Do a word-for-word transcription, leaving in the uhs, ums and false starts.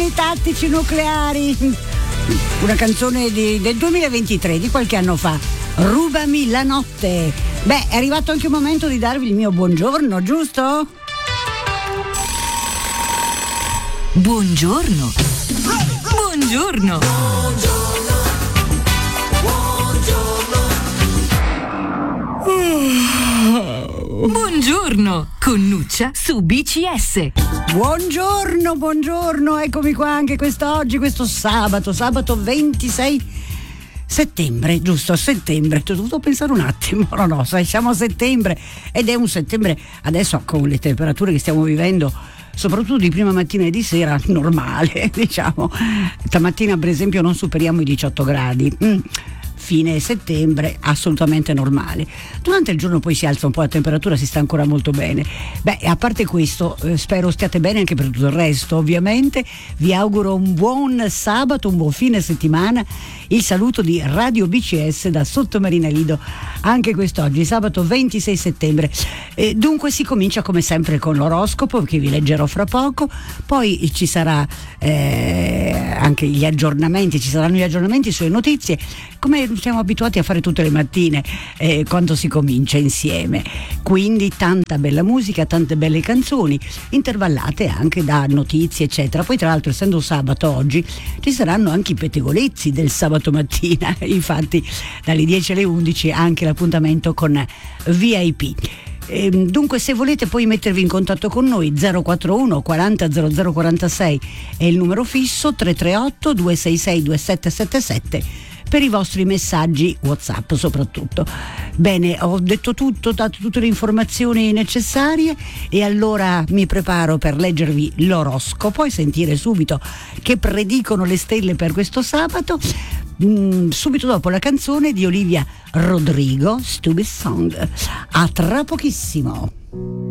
I tattici nucleari, una canzone di, del duemilaventitré, di qualche anno fa. Rubami la notte. Beh, è arrivato anche il momento di darvi il mio buongiorno, giusto? Buongiorno. Buongiorno. Buongiorno con Nuccia su B C S. Buongiorno, buongiorno, eccomi qua anche quest'oggi, questo sabato, sabato ventisei settembre, giusto? Settembre, ho dovuto pensare un attimo, no no, sai, siamo a settembre ed è un settembre adesso con le temperature che stiamo vivendo, soprattutto di prima mattina e di sera, normale, diciamo. Stamattina per esempio non superiamo i diciotto gradi. Mm. Fine settembre assolutamente normale. Durante il giorno poi si alza un po' la temperatura, si sta ancora molto bene. Beh, a parte questo, eh, spero stiate bene anche per tutto il resto. Ovviamente vi auguro un buon sabato, un buon fine settimana. Il saluto di Radio B C S da Sottomarina Lido anche quest'oggi, sabato ventisei settembre. Eh, dunque si comincia come sempre con l'oroscopo che vi leggerò fra poco, poi ci sarà eh, anche gli aggiornamenti, ci saranno gli aggiornamenti sulle notizie come siamo abituati a fare tutte le mattine eh, quando si comincia insieme. Quindi tanta bella musica, tante belle canzoni intervallate anche da notizie eccetera. Poi tra l'altro, essendo sabato oggi, ci saranno anche i pettegolezzi del sabato mattina, infatti dalle dieci alle undici anche l'appuntamento con V I P. E dunque, se volete poi mettervi in contatto con noi, zero quattro uno quaranta zero zero quarantasei è il numero fisso, tre tre otto due sei sei due sette sette sette per i vostri messaggi WhatsApp soprattutto. Bene, ho detto tutto, dato tutte le informazioni necessarie e allora mi preparo per leggervi l'oroscopo e sentire subito che predicono le stelle per questo sabato, mm, subito dopo la canzone di Olivia Rodrigo, Stupid Song. A tra pochissimo.